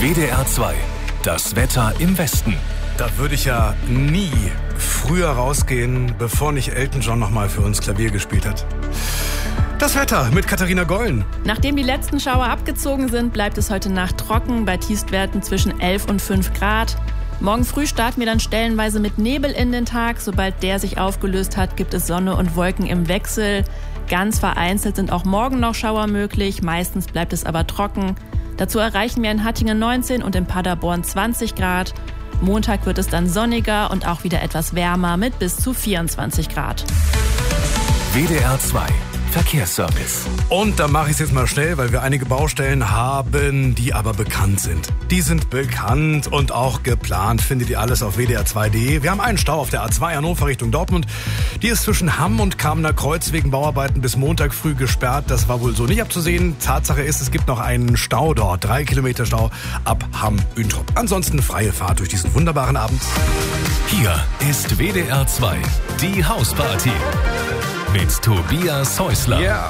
WDR 2. Das Wetter im Westen. Da würde ich ja nie früher rausgehen, bevor nicht Elton John nochmal für uns Klavier gespielt hat. Das Wetter mit Katharina Gollen. Nachdem die letzten Schauer abgezogen sind, bleibt es heute Nacht trocken bei Tiefstwerten zwischen 11 und 5 Grad. Morgen früh starten wir dann stellenweise mit Nebel in den Tag. Sobald der sich aufgelöst hat, gibt es Sonne und Wolken im Wechsel. Ganz vereinzelt sind auch morgen noch Schauer möglich. Meistens bleibt es aber trocken. Dazu erreichen wir in Hattingen 19 und in Paderborn 20 Grad. Montag wird es dann sonniger und auch wieder etwas wärmer mit bis zu 24 Grad. WDR 2. Verkehrsservice. Und da mache ich es jetzt mal schnell, weil wir einige Baustellen haben, die aber bekannt sind. Die sind bekannt und auch geplant, findet ihr alles auf wdr2.de. Wir haben einen Stau auf der A2 Hannover Richtung Dortmund. Die ist zwischen Hamm und Kamener Kreuz wegen Bauarbeiten bis Montag früh gesperrt. Das war wohl so nicht abzusehen. Tatsache ist, es gibt noch einen Stau dort. 3 Kilometer Stau ab Hamm-Üntrop. Ansonsten freie Fahrt durch diesen wunderbaren Abend. Hier ist WDR 2. Die Hausparty. Mit Tobias Häusler. Ja.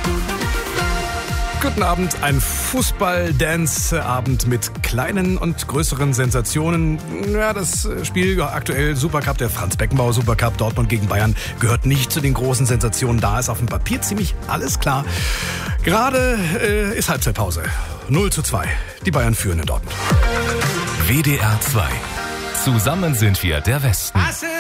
Guten Abend, ein Fußball-Dance-Abend mit kleinen und größeren Sensationen. Ja, das Spiel aktuell Supercup, der Franz-Beckenbauer Supercup, Dortmund gegen Bayern, gehört nicht zu den großen Sensationen. Da ist auf dem Papier ziemlich alles klar. Gerade ist Halbzeitpause. 0:2. Die Bayern führen in Dortmund. WDR 2. Zusammen sind wir der Westen.